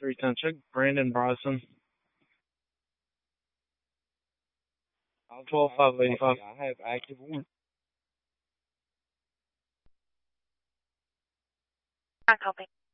310. Check Brandon Bryson. 12585. I have active warrant. Not copy.